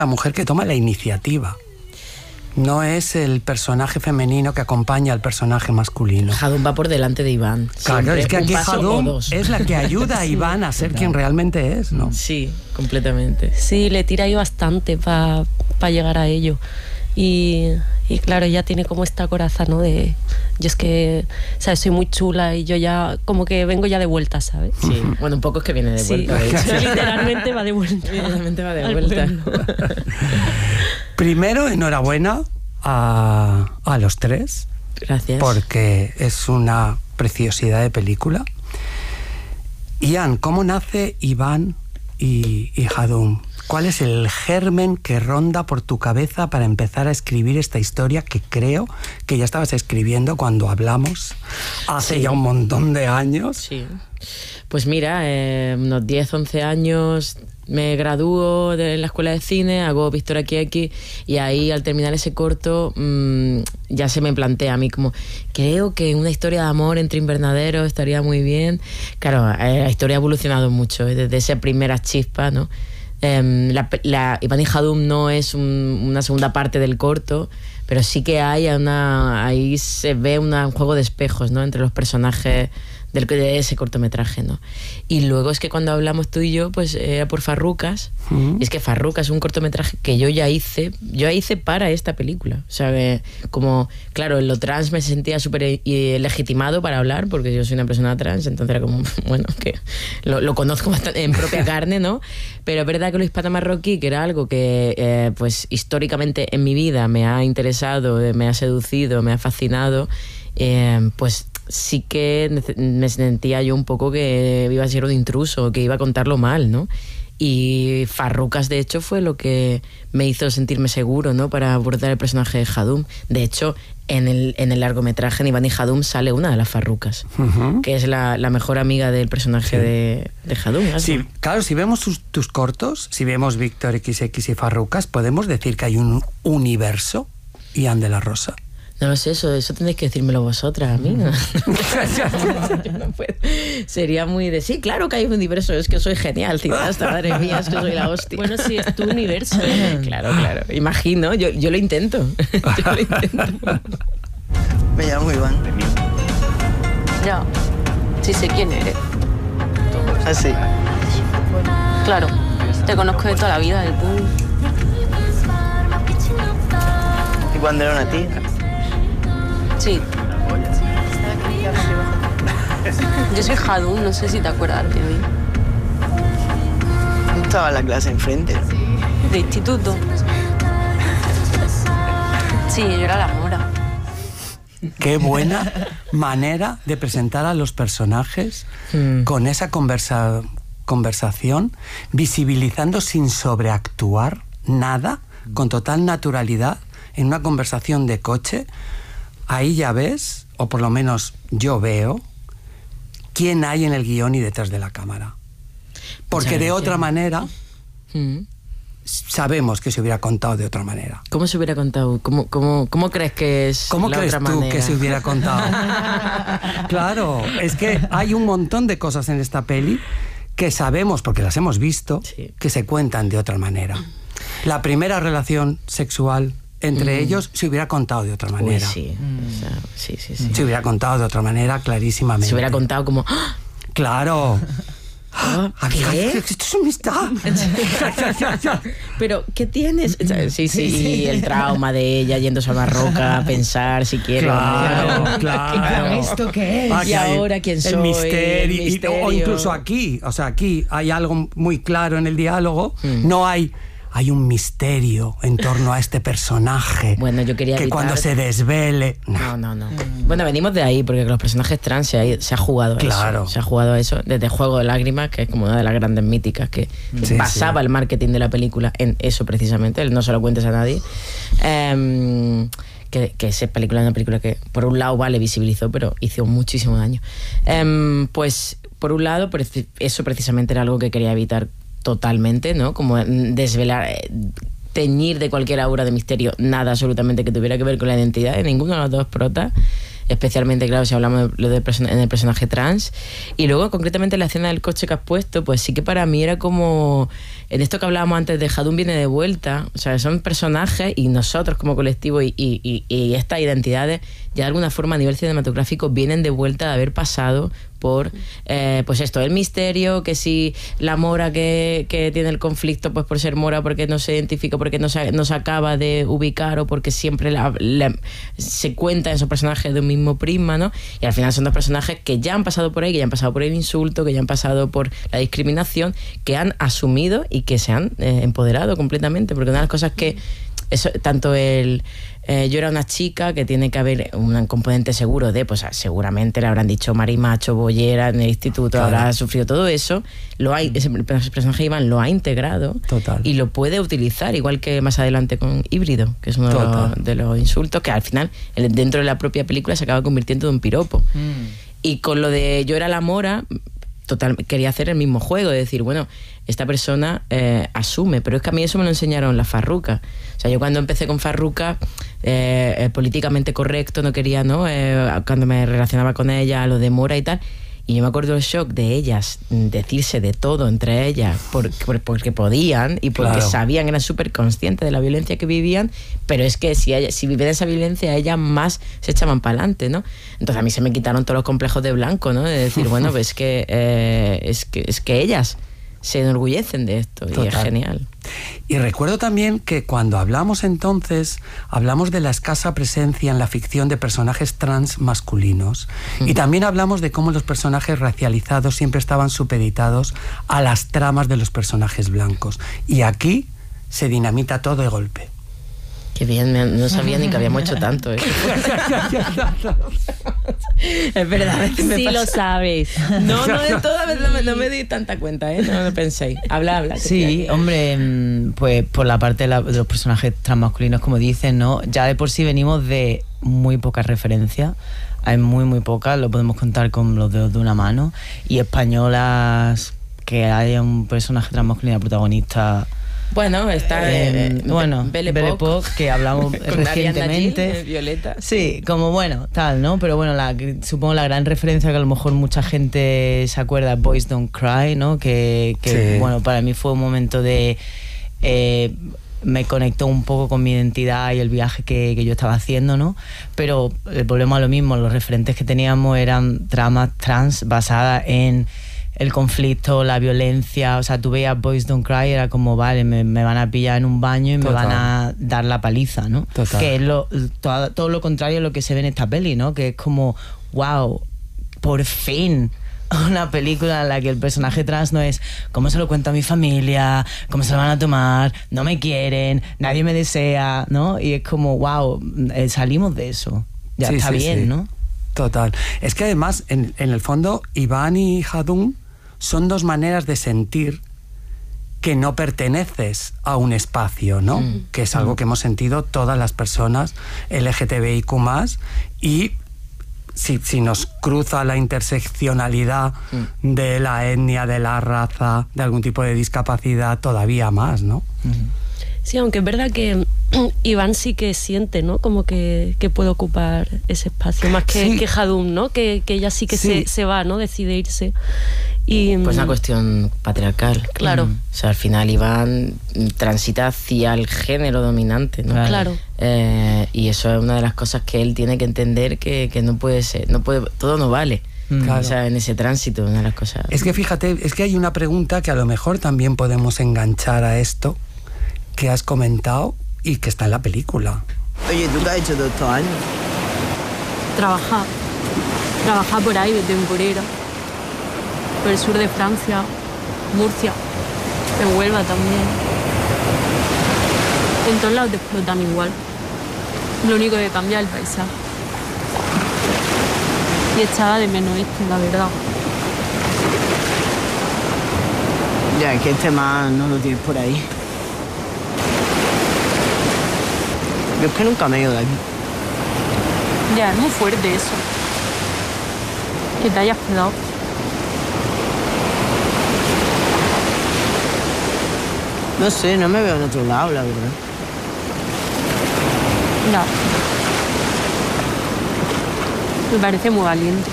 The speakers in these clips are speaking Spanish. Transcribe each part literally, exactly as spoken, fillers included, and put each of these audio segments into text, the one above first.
la mujer que toma la iniciativa. No es el personaje femenino que acompaña al personaje masculino. Jadum va por delante de Iván. Claro, es que aquí Jadum es la que ayuda a Iván a ser claro. quien realmente es, ¿no? Sí, completamente. Sí, le tira ahí bastante para pa llegar a ello. Y, y claro, ella tiene como esta coraza, ¿no? De yo es que, ¿sabes? Soy muy chula y yo ya como que vengo ya de vuelta, ¿sabes? Sí, bueno, un poco es que viene de vuelta. Sí, de hecho. Literalmente va de vuelta. Literalmente va de vuelta. Primero, enhorabuena a, a los tres. Gracias. Porque es una preciosidad de película. Ian, ¿cómo nace Iván y, y Jadum? ¿Cuál es el germen que ronda por tu cabeza para empezar a escribir esta historia que creo que ya estabas escribiendo cuando hablamos hace sí. ya un montón de años? Sí. Pues mira, eh, unos diez, once años me gradúo de la escuela de cine, hago Victoria Kiecky y ahí al terminar ese corto mmm, ya se me plantea a mí como creo que una historia de amor entre invernaderos estaría muy bien. Claro, la historia ha evolucionado mucho desde esa primera chispa, ¿no? Um, la, la Iván y Jadum no es un, una segunda parte del corto, pero sí que hay una, ahí se ve una, un juego de espejos, ¿no? Entre los personajes del, de ese cortometraje, ¿no? Y luego es que cuando hablamos tú y yo, pues era por Farrucas. Uh-huh. Y es que Farrucas es un cortometraje que yo ya hice, yo ya hice para esta película. O sea, que como, claro, en lo trans me sentía súper legitimado para hablar, porque yo soy una persona trans, entonces era como, bueno, que lo, lo conozco bastante en propia carne, ¿no? Pero es verdad que lo hispano-marroquí, que era algo que, eh, pues, históricamente en mi vida me ha interesado, me ha seducido, me ha fascinado, eh, pues sí que me sentía yo un poco que iba a ser un intruso, que iba a contarlo mal, ¿no? Y Farrucas, de hecho, fue lo que me hizo sentirme seguro, ¿no? Para abordar el personaje de Jadum. De hecho, en el, en el largometraje, en Iván y Jadum, sale una de las Farrucas, uh-huh. que es la, la mejor amiga del personaje sí. de, de Jadum. Sí, claro, si vemos tus, tus cortos, si vemos Víctor equis equis y Farrucas, podemos decir que hay un universo Ian de la Rosa. No lo sé, eso, eso tendréis que decírmelo vosotras, a mí. ¿No? Yo no puedo. Sería muy de, sí, claro que hay un universo, es que soy genial, cineasta, madre mía, es que soy la hostia. Bueno, sí, es tu universo. Claro, claro, imagino, yo, yo lo intento. Yo lo intento. Me llamo Iván. Ya, sí sé quién eres. ¿Ah, sí? Claro, te conozco de toda la vida, del pool. ¿Y cuando era una tía? Sí. Yo soy Jadum, no sé si te acuerdas de mí. ¿No estaba en la clase enfrente? ¿De instituto? Sí, yo era la mora. Qué buena manera de presentar a los personajes mm. con esa conversa, conversación, visibilizando sin sobreactuar nada, con total naturalidad, en una conversación de coche. Ahí ya ves, o por lo menos yo veo, quién hay en el guión y detrás de la cámara. Porque de otra manera, ¿Mm? sabemos que se hubiera contado de otra manera. ¿Cómo se hubiera contado? ¿Cómo, cómo, cómo crees que es ¿Cómo la crees otra tú manera? que se hubiera contado? Claro, es que hay un montón de cosas en esta peli que sabemos, porque las hemos visto, sí. que se cuentan de otra manera. La primera relación sexual entre mm. ellos se hubiera contado de otra manera. Uy, sí. Mm. O sea, sí, sí, sí. Se hubiera contado de otra manera clarísimamente. Se hubiera contado como... ¡Ah! Claro. ¿Qué? Esto es amistad. Pero, ¿qué tienes? Sí, sí, y el trauma de ella yéndose a la roca a pensar si quiere. Claro, no. claro. ¿Esto qué es? Aquí y ahora quién soy. El misterio, el misterio. O incluso aquí, o sea, aquí hay algo muy claro en el diálogo. Mm. No hay... Hay un misterio en torno a este personaje. Bueno, yo quería que evitar... cuando se desvele... No, no, no. Mm. Bueno, venimos de ahí, porque con los personajes trans se ha, se ha jugado a claro. eso. Se ha jugado a eso. Desde Juego de Lágrimas, que es como una de las grandes míticas, que sí, basaba sí. el marketing de la película en eso precisamente. El no se lo cuentes a nadie. Um, que, que esa película es una película que, por un lado, vale, visibilizó, pero hizo muchísimo daño. Um, pues, por un lado, eso precisamente era algo que quería evitar totalmente, ¿no? Como desvelar, teñir de cualquier aura de misterio nada absolutamente que tuviera que ver con la identidad de ninguno de los dos protas. especialmente, claro, si hablamos de lo de person- en el personaje trans. Y luego, concretamente, la escena del coche que has puesto, pues sí que para mí era como... En esto que hablábamos antes de Jadun viene de vuelta, o sea, son personajes y nosotros como colectivo y, y, y, y estas identidades ya de alguna forma a nivel cinematográfico vienen de vuelta de haber pasado por, eh, pues esto, el misterio, que si la mora que, que tiene el conflicto, pues por ser mora, porque no se identifica, porque no se, no se acaba de ubicar o porque siempre la, la, se cuenta esos personajes de un mismo prisma, ¿no? Y al final son dos personajes que ya han pasado por ahí, que ya han pasado por el insulto, que ya han pasado por la discriminación, que han asumido y que se han eh, empoderado completamente, porque una de las cosas que eso, tanto el eh, yo era una chica, que tiene que haber un componente seguro de, pues seguramente le habrán dicho marimacho, bollera en el instituto, claro, habrá sufrido todo eso, lo hay, ese personaje Iván lo ha integrado. Total. Y lo puede utilizar, igual que más adelante con híbrido, que es uno de los, de los insultos que al final dentro de la propia película se acaba convirtiendo en un piropo. Mm. Y con lo de yo era la mora, total, quería hacer el mismo juego, de decir, bueno, esta persona eh, asume, pero es que a mí eso me lo enseñaron las farrucas. O sea, yo cuando empecé con farruca, eh, eh, políticamente correcto, no quería, ¿no? Eh, cuando me relacionaba con ella, lo de mora y tal, y yo me acuerdo del shock de ellas, decirse de todo entre ellas, porque, porque podían y porque claro, sabían, eran súper conscientes de la violencia que vivían, pero es que si, ella, si vivían esa violencia, ellas más se echaban para adelante, ¿no? Entonces a mí se me quitaron todos los complejos de blanco, ¿no? De decir, bueno, pues que, eh, es que es que ellas se enorgullecen de esto. Total. Y es genial. Y recuerdo también que cuando hablamos entonces, hablamos de la escasa presencia en la ficción de personajes trans masculinos. Mm. Y también hablamos de cómo los personajes racializados siempre estaban supeditados a las tramas de los personajes blancos. Y aquí se dinamita todo de golpe. Qué bien, no sabía ni que habíamos hecho tanto. ¿eh? Es verdad. Me sí pasa. Lo sabes. No, no de todo, no me, no me di tanta cuenta, ¿eh? No lo penséis. Habla, habla. Sí, hombre, pues por la parte de, la, de los personajes transmasculinos, como dicen, ¿no? Ya de por sí venimos de muy pocas referencias. Hay muy, muy pocas, lo podemos contar con los dedos de una mano. Y españolas, que haya un personaje transmasculino protagonista... Bueno, está eh, eh, bueno, Belle Belle Époque, que hablamos recientemente. Gil, Violeta. Sí, como bueno, tal, ¿no? Pero bueno, la, supongo la gran referencia que a lo mejor mucha gente se acuerda es Boys Don't Cry, ¿no? Que, que sí, bueno, para mí fue un momento de... Eh, me conectó un poco con mi identidad y el viaje que, que yo estaba haciendo, ¿no? Pero eh, volvemos a lo mismo, los referentes que teníamos eran tramas trans basadas en el conflicto, la violencia. O sea, tú veías Boys Don't Cry, era como, vale, me, me van a pillar en un baño y Total. me van a dar la paliza, ¿no? Total. Que es lo, todo, todo lo contrario a lo que se ve en esta peli, ¿no? Que es como, wow, por fin una película en la que el personaje trans no es cómo se lo cuento a mi familia, cómo se lo van a tomar, no me quieren, nadie me desea, ¿no? Y es como, wow, eh, salimos de eso. Ya sí, está sí, bien, sí. ¿no? Total. Es que además, en, en el fondo, Iván y Jadun son dos maneras de sentir que no perteneces a un espacio, ¿no? Mm. Que es algo que hemos sentido todas las personas L G T B I Q más, y si, si nos cruza la interseccionalidad mm. de la etnia, de la raza, de algún tipo de discapacidad, todavía más, ¿no? Mm. Sí, aunque es verdad que Iván sí que siente, ¿no? Como que, que puede ocupar ese espacio, más que, sí. que Jadun, ¿no? Que, que ella sí que sí. Se, se va, ¿no? Decide irse. Y, pues una cuestión patriarcal. Claro. Mm. O sea, al final Iván transita hacia el género dominante, ¿no? Claro. Eh, y eso es una de las cosas que él tiene que entender, que, que no puede ser, no puede, todo no vale. Claro. O sea, en ese tránsito, una de las cosas. Es que fíjate, es que hay una pregunta que a lo mejor también podemos enganchar a esto que has comentado y que está en la película. Oye, ¿tú qué has hecho todos estos años? Trabajar. Trabajar por ahí de temporera. Por el sur de Francia, Murcia, en Huelva también. En todos lados te explotan igual. Lo único que cambia es el paisaje. Y echaba de menos esto, la verdad. Ya, es que este más no lo tienes por ahí. Yo es que nunca me he ido de aquí. Ya, es muy fuerte eso. Que te hayas quedado. No sé, no me veo en otro lado, la verdad. No. Me parece muy valiente.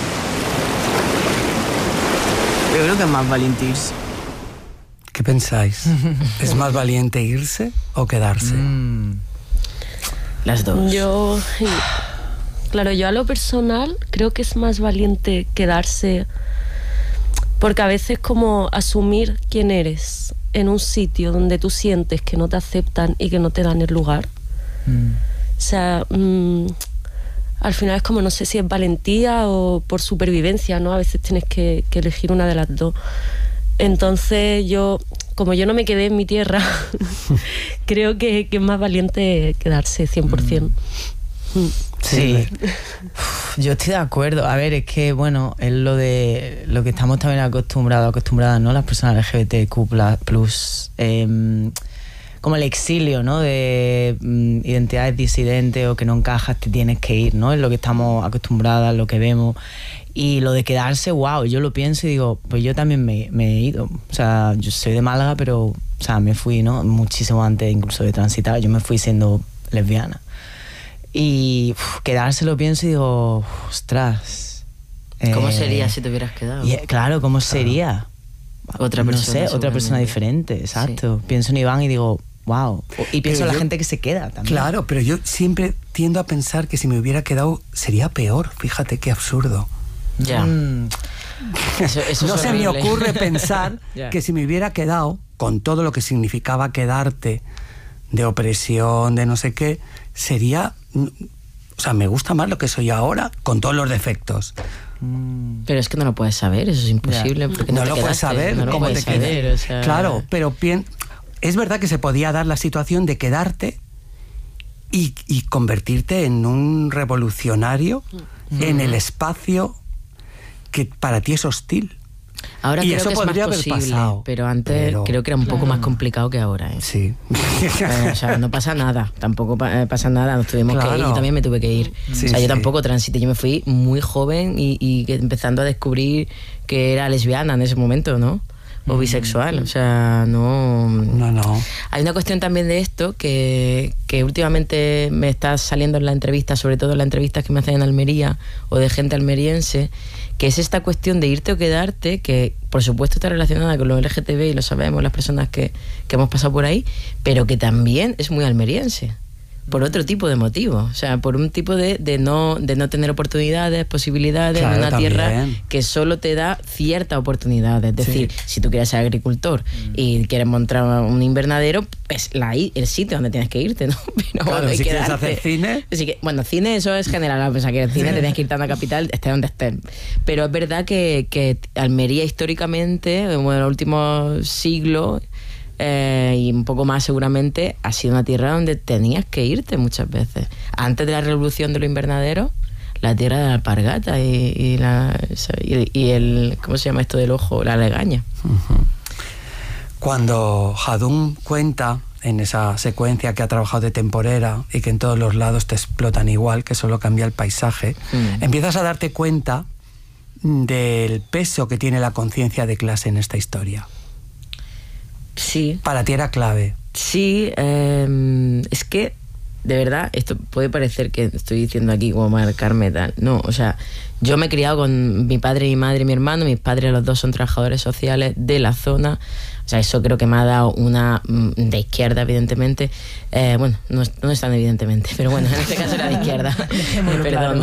Yo creo que es más valiente irse. ¿Qué pensáis? ¿Es más valiente irse o quedarse? Mm. Las dos. Yo, claro, yo a lo personal creo que es más valiente quedarse, porque a veces como asumir quién eres en un sitio donde tú sientes que no te aceptan y que no te dan el lugar. Mm. O sea, mmm, al final es como, no sé si es valentía o por supervivencia, ¿no? A veces tienes que, que elegir una de las dos. Entonces yo, como yo no me quedé en mi tierra, creo que, que es más valiente quedarse cien por ciento. Mm. Sí, Uf, yo estoy de acuerdo. A ver, es que, bueno, es lo de lo que estamos también acostumbrados, acostumbradas, ¿no? Las personas L G B T Q plus, eh, como el exilio, ¿no? De mm, identidades disidentes o que no encajas, te tienes que ir, ¿no? Es lo que estamos acostumbradas, lo que vemos. Y lo de quedarse, wow, yo lo pienso y digo, pues yo también me, me he ido. O sea, yo soy de Málaga, pero, o sea, me fui, ¿no? Muchísimo antes incluso de transitar. Yo me fui siendo lesbiana. Y uf, quedarse lo pienso y digo, ostras. ¿Cómo eh, sería si te hubieras quedado? Y, claro, ¿cómo sería? Otra persona. No sé, otra persona diferente, exacto. Sí. Pienso en Iván y digo, wow. Y pienso en la yo, gente que se queda también. Claro, pero yo siempre tiendo a pensar que si me hubiera quedado sería peor. Fíjate qué absurdo. Ya. Mm. Eso, eso no se me ocurre pensar que si me hubiera quedado, con todo lo que significaba quedarte, de opresión, de no sé qué, sería... O sea, me gusta más lo que soy ahora, con todos los defectos. Pero es que no lo puedes saber, eso es imposible. Porque no, no lo puedes saber, no cómo te quedas. O sea... Claro, pero bien, es verdad que se podía dar la situación de quedarte y, y convertirte en un revolucionario mm. en el espacio que para ti es hostil. Ahora y creo eso que podría es más haber posible, pasado, pero antes pero, creo que era un claro. poco más complicado que ahora. ¿eh? Sí. Bueno, o sea, no pasa nada, tampoco pa pasa nada, nos tuvimos claro. que ir, yo también me tuve que ir. Sí, o sea, yo sí. tampoco transité, yo me fui muy joven y, y empezando a descubrir que era lesbiana en ese momento, ¿no? O bisexual, o sea, no... No, no. Hay una cuestión también de esto que, que últimamente me está saliendo en la entrevista, sobre todo en las entrevistas que me hacen en Almería o de gente almeriense, que es esta cuestión de irte o quedarte, que por supuesto está relacionada con los L G T B y lo sabemos las personas que, que hemos pasado por ahí, pero que también es muy almeriense. Por otro tipo de motivo, o sea, por un tipo de, de, no, de no tener oportunidades, posibilidades claro, en una también. Tierra que solo te da ciertas oportunidades. Es decir, sí. si tú quieres ser agricultor mm. y quieres montar un invernadero, es la, el sitio donde tienes que irte, ¿no? Pero claro, si quedarte. Quieres hacer cine... Así que, bueno, cine eso es general, o sea, que el cine te tienes que ir a la capital, esté donde estés. Pero es verdad que, que Almería históricamente, en los últimos siglos... Eh, y un poco más seguramente ha sido una tierra donde tenías que irte muchas veces. Antes de la revolución de los invernaderos, la tierra de la alpargata y, y, la, y, y el ¿cómo se llama esto del ojo? La legaña. Uh-huh. Cuando Jadún cuenta en esa secuencia que ha trabajado de temporera y que en todos los lados te explotan igual, que solo cambia el paisaje, mm. empiezas a darte cuenta del peso que tiene la conciencia de clase en esta historia. Sí. Para ti era clave. Sí, eh, es que, de verdad, esto puede parecer que estoy diciendo aquí como marcarme tal. No, o sea, yo me he criado con mi padre, mi madre y mi hermano. Mis padres los dos son trabajadores sociales de la zona. O sea, eso creo que me ha dado una... de izquierda, evidentemente. Eh, bueno, no, no es tan evidentemente, pero bueno, en este caso era de izquierda. Perdón.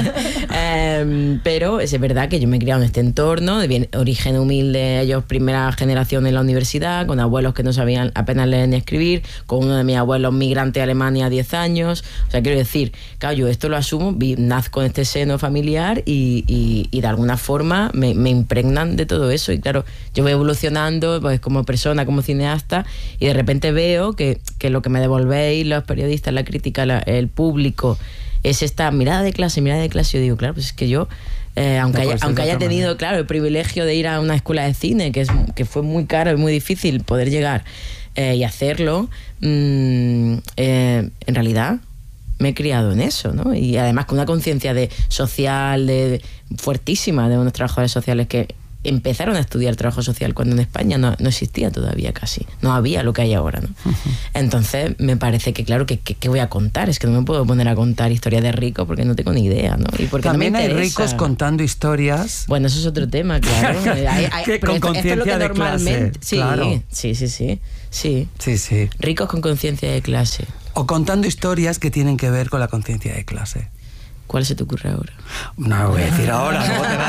eh, pero es verdad que yo me he criado en este entorno, de bien, origen humilde, ellos primera generación en la universidad, con abuelos que no sabían apenas leer ni escribir, con uno de mis abuelos migrante a Alemania a diez años. O sea, quiero decir, claro, yo esto lo asumo, vi, nazco en este seno familiar y, y, y de alguna forma me, me impregnan de todo eso. Y claro, yo voy evolucionando, pues como como persona, como cineasta, y de repente veo que, que lo que me devolvéis los periodistas, la crítica, la, el público, es esta mirada de clase, mirada de clase. Yo digo, claro, pues es que yo, eh, aunque haya, aunque haya tenido, manera. claro, el privilegio de ir a una escuela de cine, que, es, que fue muy caro y muy difícil poder llegar eh, y hacerlo, mmm, eh, en realidad me he criado en eso, ¿no? Y además con una conciencia de social, de, de fuertísima de unos trabajadores sociales que empezaron a estudiar trabajo social cuando en España no, no existía todavía casi, no había lo que hay ahora, ¿no? Uh-huh. Entonces me parece que claro, que, que, que voy a contar, es que no me puedo poner a contar historias de ricos porque no tengo ni idea, ¿no? Y porque también no me hay ricos contando historias. Bueno, eso es otro tema, claro. hay, hay, que con conciencia de clase. Sí, claro. sí, sí, sí, sí. Sí, sí. Ricos con conciencia de clase. O contando historias que tienen que ver con la conciencia de clase. ¿Cuál se te ocurre ahora? No lo voy a decir ahora, luego te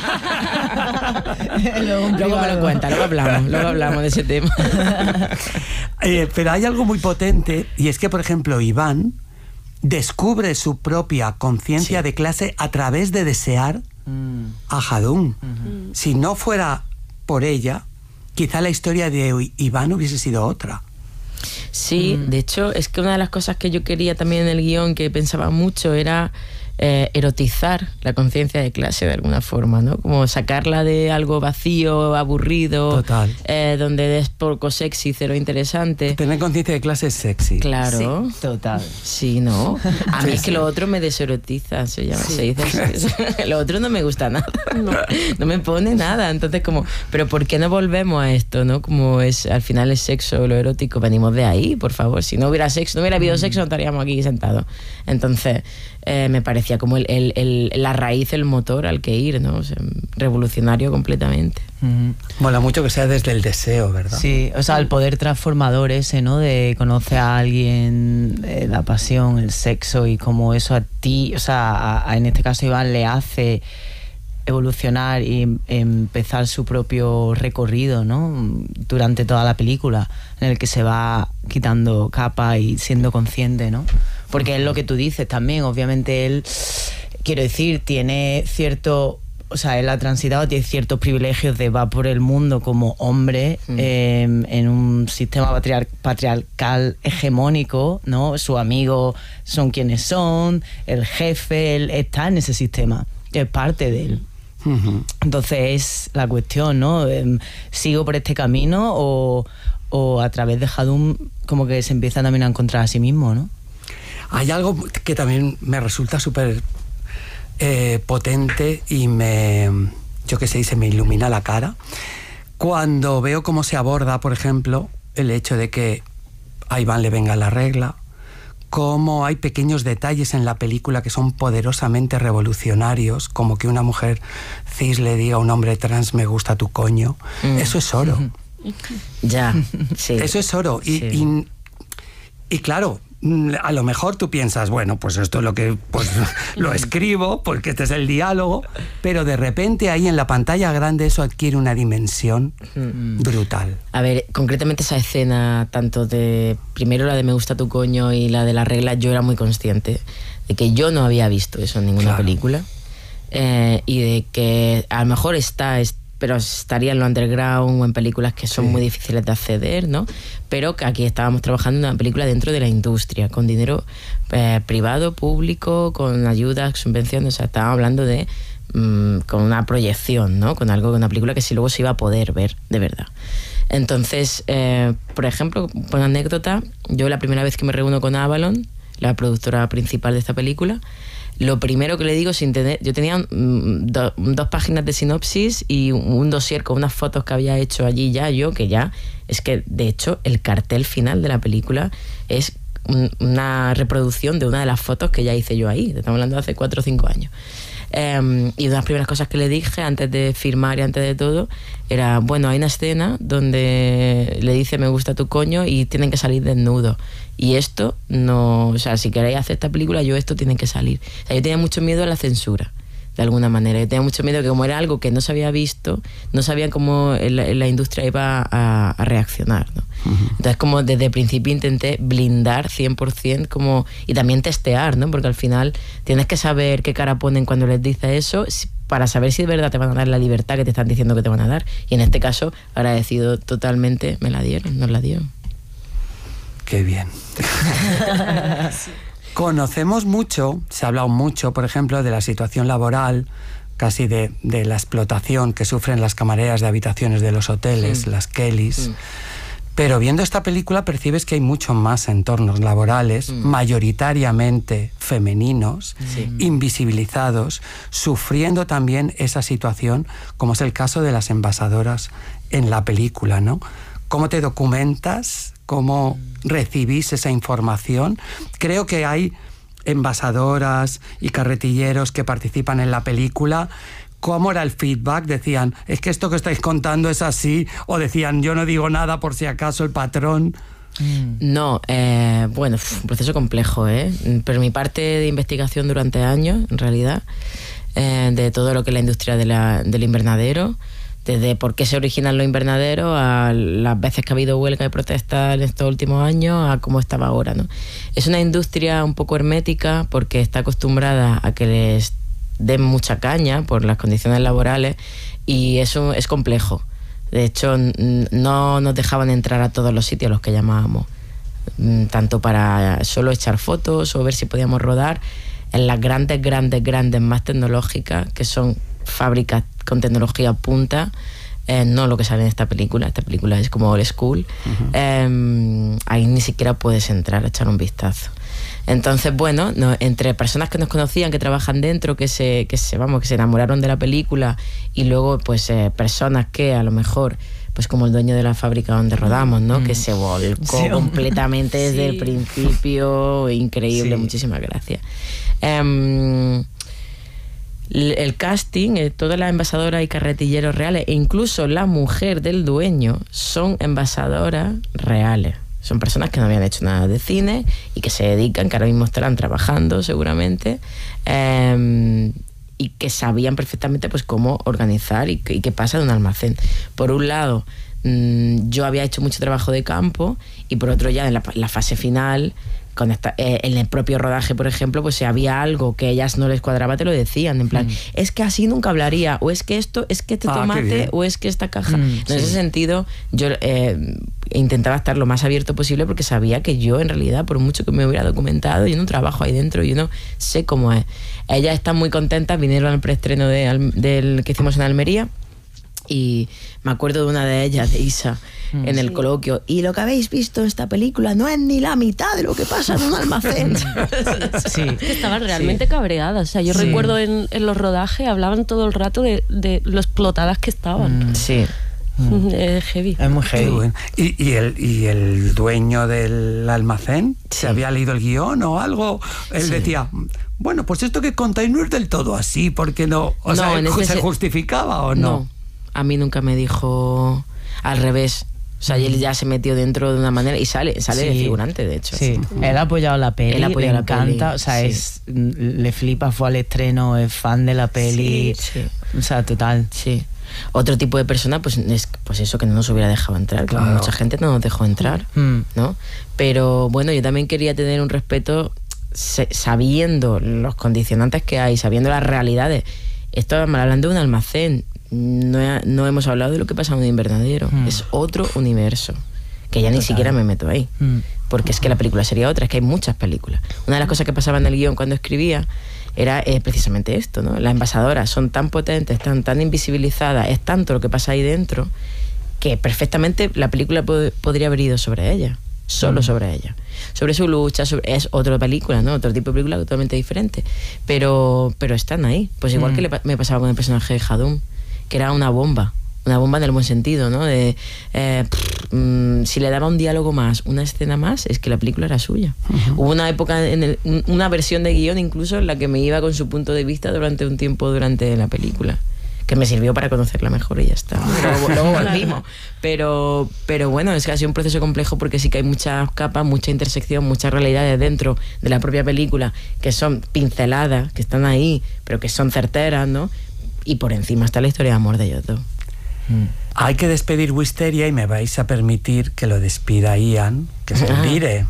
la digo. luego, luego me lo cuenta, luego hablamos, luego hablamos de ese tema. eh, pero hay algo muy potente, y es que, por ejemplo, Iván descubre su propia conciencia sí. de clase a través de desear mm. a Jadún. Uh-huh. Si no fuera por ella, quizá la historia de Iván hubiese sido otra. Sí, mm. de hecho, es que una de las cosas que yo quería también en el guión, que pensaba mucho, era eh, erotizar la conciencia de clase de alguna forma, ¿no? Como sacarla de algo vacío, aburrido, total. Eh, donde es poco sexy, cero interesante. Tener conciencia de clase es sexy. Claro. Sí, total. Sí, ¿no? A mí sí, es que sí. lo otro me deserotiza, se llama, sí. se dice. Lo otro no me gusta nada, no, no me pone nada. Entonces, como, pero ¿por qué no volvemos a esto, no? Como es, al final es sexo, lo erótico, venimos de ahí, por favor. Si no hubiera sexo, no hubiera habido sexo, no estaríamos aquí sentados. Entonces, eh, me parecía como el, el, el, la raíz, el motor al que ir, ¿no? O sea, revolucionario completamente. Mm-hmm. Mola mucho que sea desde el deseo, ¿verdad? Sí, o sea, el poder transformador ese, ¿no? De conocer a alguien, eh, la pasión, el sexo y cómo eso a ti, o sea, a, a, en este caso Iván le hace evolucionar y empezar su propio recorrido, ¿no? Durante toda la película, en el que se va quitando capa y siendo consciente, ¿no? Porque es lo que tú dices también, obviamente él, quiero decir, tiene cierto, o sea, él ha transitado, tiene ciertos privilegios de va por el mundo como hombre mm. eh, en un sistema patriar- patriarcal hegemónico, ¿no? Sus amigos son quienes son, el jefe, él está en ese sistema, que es parte de él. Uh-huh. Entonces es la cuestión, ¿no? Eh, ¿sigo por este camino o, o a través de Jadún como que se empieza también a encontrar a sí mismo, ¿no? Hay algo que también me resulta súper eh, potente y me, yo qué sé, se me ilumina la cara cuando veo cómo se aborda, por ejemplo, el hecho de que a Iván le venga la regla, cómo hay pequeños detalles en la película que son poderosamente revolucionarios, como que una mujer cis le diga a un hombre trans me gusta tu coño. Mm. Eso es oro. Ya, sí. Eso es oro. Y, sí. y, y claro, a lo mejor tú piensas, bueno, pues esto es lo que pues lo escribo, porque este es el diálogo, pero de repente ahí en la pantalla grande eso adquiere una dimensión mm. brutal. A ver, concretamente esa escena, tanto de primero la de me gusta tu coño y la de la regla, yo era muy consciente de que yo no había visto eso en ninguna claro. película, eh, y de que a lo mejor está, está pero estaría en lo underground o en películas que son sí. muy difíciles de acceder, ¿no? Pero que aquí estábamos trabajando en una película dentro de la industria, con dinero eh, privado, público, con ayudas, subvenciones, o sea, estábamos hablando de mmm, con una proyección, ¿no? Con algo, con una película que sí luego se iba a poder ver, de verdad. Entonces, eh, por ejemplo, por anécdota, yo la primera vez que me reúno con Avalon, la productora principal de esta película, lo primero que le digo sin tener... Yo tenía mm, do, dos páginas de sinopsis y un dossier con unas fotos que había hecho allí ya yo, que ya... Es que, de hecho, el cartel final de la película es un, una reproducción de una de las fotos que ya hice yo ahí. Estamos hablando de hace cuatro o cinco años. Um, y una de las primeras cosas que le dije antes de firmar y antes de todo era, bueno, hay una escena donde le dice me gusta tu coño y tienen que salir desnudos. Y esto no... O sea, si queréis hacer esta película, yo esto tiene que salir. O sea, yo tenía mucho miedo a la censura, de alguna manera. Yo tenía mucho miedo que como era algo que no se había visto, no sabían cómo la, la industria iba a, a reaccionar, ¿no? Uh-huh. Entonces, como desde el principio intenté blindar cien por ciento como, y también testear, ¿no? Porque al final tienes que saber qué cara ponen cuando les dices eso para saber si de verdad te van a dar la libertad que te están diciendo que te van a dar. Y en este caso, agradecido totalmente, me la dieron, nos la dieron. Qué bien. Sí. Conocemos mucho, se ha hablado mucho, por ejemplo, de la situación laboral, casi de, de la explotación que sufren las camareras de habitaciones de los hoteles, sí. las Kellys. Sí. Pero viendo esta película percibes que hay mucho más entornos laborales, mm. mayoritariamente femeninos, sí. invisibilizados, sufriendo también esa situación, como es el caso de las envasadoras en la película, ¿no? ¿Cómo te documentas? ¿Cómo recibís esa información? Creo que hay envasadoras y carretilleros que participan en la película. ¿Cómo era el feedback? Decían, es que esto que estáis contando es así, o decían, yo no digo nada por si acaso el patrón. No, eh, bueno, un proceso complejo, ¿eh? Pero mi parte de investigación durante años, en realidad, eh, de todo lo que es la industria de la, del invernadero, desde por qué se originan los invernaderos a las veces que ha habido huelga y protesta en estos últimos años a cómo estaba ahora, ¿no? Es una industria un poco hermética porque está acostumbrada a que les den mucha caña por las condiciones laborales y eso es complejo. De hecho, no nos dejaban entrar a todos los sitios a los que llamábamos, tanto para solo echar fotos o ver si podíamos rodar en las grandes, grandes, grandes más tecnológicas, que son fábricas con tecnología punta, eh, no lo que sale en esta película. Esta película es como old school. Uh-huh. eh, ahí ni siquiera puedes entrar a echar un vistazo. Entonces, bueno, no, entre personas que nos conocían, que trabajan dentro, que se, que se, vamos, que se enamoraron de la película, y luego, pues, eh, personas que a lo mejor, pues como el dueño de la fábrica donde rodamos, ¿no? Mm. Que se volcó sí, completamente desde sí. el principio, increíble, sí. muchísimas gracias. Um, el casting, eh, todas las envasadoras y carretilleros reales, e incluso la mujer del dueño, son envasadoras reales. Son personas que no habían hecho nada de cine y que se dedican, que ahora mismo estarán trabajando seguramente, eh, y que sabían perfectamente pues cómo organizar y, y qué pasa en un almacén. Por un lado, mmm, yo había hecho mucho trabajo de campo, y por otro ya en la, la fase final, con esta, eh, en el propio rodaje, por ejemplo, pues si había algo que a ellas no les cuadraba, te lo decían, en plan, mm. es que así nunca hablaría, o es que esto, es que este ah, tomate, o es que esta caja. Mm, en sí. ese sentido, yo eh, intentaba estar lo más abierto posible, porque sabía que yo, en realidad, por mucho que me hubiera documentado, yo no trabajo ahí dentro, yo no sé cómo es. Ellas están muy contentas, vinieron al preestreno de, del que hicimos en Almería, y me acuerdo de una de ellas, de Isa, mm, en el sí. coloquio, y lo que habéis visto en esta película no es ni la mitad de lo que pasa en un almacén. Sí. Es que estaban realmente sí. cabreadas. O sea, yo sí. recuerdo en, en los rodajes hablaban todo el rato de, de lo explotadas que estaban. Mm. Sí. Mm. Es heavy. Es muy heavy. Bueno. ¿Y, y, el, ¿Y el dueño del almacén sí. se había leído el guión o algo? Él sí. decía, bueno, pues esto que contáis no es del todo así, porque no, o no, sea, ¿se ese... justificaba o no? No, a mí nunca me dijo al revés. O sea, él ya se metió dentro de una manera y sale, sale sí. de figurante, de hecho. Sí, sí. Él ha apoyado la peli, él ha apoyado le encanta, peli. O sea, sí. es, le flipa, fue al estreno, es fan de la peli, sí, sí. o sea, total. Sí. Otro tipo de persona, pues es pues eso, que no nos hubiera dejado entrar, claro. Mucha gente no nos dejó entrar, mm. ¿no? Pero bueno, yo también quería tener un respeto sabiendo los condicionantes que hay, sabiendo las realidades. Esto hablando de un almacén, no, he, no hemos hablado de lo que pasa en un invernadero. Mm. Es otro universo, que ya Total. Ni siquiera me meto ahí. Mm. Porque es que la película sería otra, es que hay muchas películas. Una de las cosas que pasaba en el guión cuando escribía era eh, precisamente esto, ¿no? Las envasadoras son tan potentes, tan, tan invisibilizadas, es tanto lo que pasa ahí dentro, que perfectamente la película pod- podría haber ido sobre ella. Solo mm. sobre ella, sobre su lucha, sobre, es otra película, ¿no? Otro tipo de película totalmente diferente, pero, pero están ahí. Pues igual mm. que le, me pasaba con el personaje de Hadum, que era una bomba, una bomba en el buen sentido, ¿no? De, eh, pff, mmm, si le daba un diálogo más, una escena más, es que la película era suya. Uh-huh. Hubo una época, en el, una versión de guión incluso, en la que me iba con su punto de vista durante un tiempo durante la película, que me sirvió para conocerla mejor y ya está. Luego, luego volvimos. Pero, pero bueno, es que ha sido un proceso complejo, porque sí que hay muchas capas, mucha intersección, muchas realidades dentro de la propia película que son pinceladas, que están ahí, pero que son certeras, ¿no? Y por encima está la historia de amor de ellos dos. Mm. Hay que despedir Wisteria y me vais a permitir que lo despida Ian, que se retire.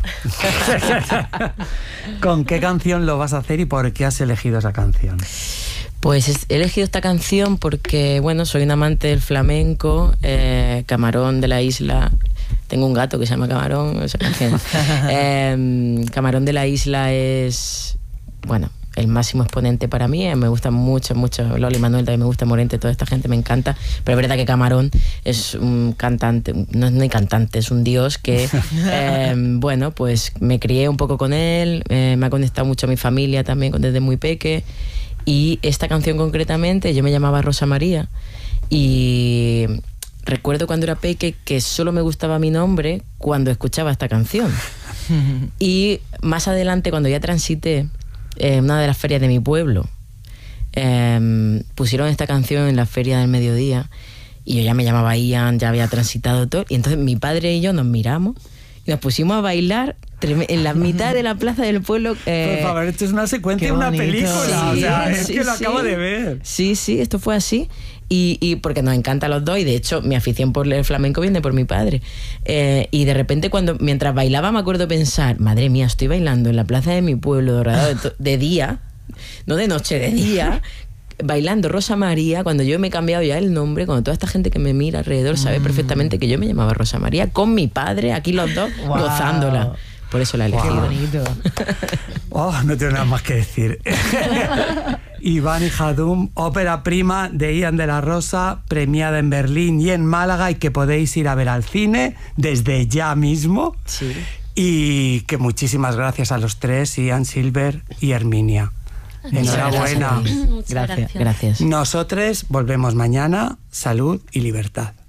¿Con qué canción lo vas a hacer y por qué has elegido esa canción? Pues he elegido esta canción porque, bueno, soy un amante del flamenco, eh, Camarón de la Isla. Tengo un gato que se llama Camarón. Esa canción. eh, Camarón de la Isla es, bueno, el máximo exponente para mí. Eh, me gusta mucho, mucho Loli Manuel, también me gusta Morente, toda esta gente me encanta. Pero es verdad que Camarón es un cantante, no es ni cantante, es un dios que, eh, bueno, pues me crié un poco con él, eh, me ha conectado mucho a mi familia también desde muy peque. Y esta canción concretamente, yo me llamaba Rosa María y recuerdo cuando era peque que solo me gustaba mi nombre cuando escuchaba esta canción. Y más adelante, cuando ya transité en una de las ferias de mi pueblo, eh, pusieron esta canción en la feria del mediodía y yo ya me llamaba Ian, ya había transitado todo, y entonces mi padre y yo nos miramos y nos pusimos a bailar en la mitad de la plaza del pueblo. Eh, Por favor, esto es una secuencia de una película. Sí, o sea, es sí, que lo sí. acabo de ver. Sí, sí, esto fue así. Y, y porque nos encanta a los dos, y de hecho mi afición por el flamenco viene por mi padre. Eh, y de repente, cuando mientras bailaba, me acuerdo pensar, madre mía, estoy bailando en la plaza de mi pueblo, Dorado, de, de día, no de noche, de día, bailando Rosa María, cuando yo me he cambiado ya el nombre, cuando toda esta gente que me mira alrededor sabe perfectamente que yo me llamaba Rosa María, con mi padre, aquí los dos, wow, gozándola. Por eso la he elegido. Qué bonito. Oh, no tengo nada más que decir. Iván y Jadum, ópera prima de Ian de la Rosa, premiada en Berlín y en Málaga, y que podéis ir a ver al cine desde ya mismo. Sí. Y que muchísimas gracias a los tres, Ian, Silver y Herminia. Enhorabuena. Muchas Gracias, gracias. gracias. Nosotros volvemos mañana. Salud y libertad.